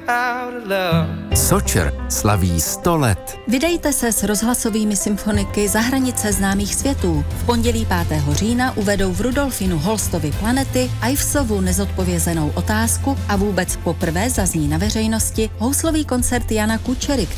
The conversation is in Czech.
Sočer slaví 100 let. Vydejte se s rozhlasovými symfoniky za hranice známých světů. V pondělí 5. října uvedou v Rudolfinu Holstovy Planety Ivesovu nezodpovězenou otázku a vůbec poprvé zazní na veřejnosti houslový koncert Jana Kučery,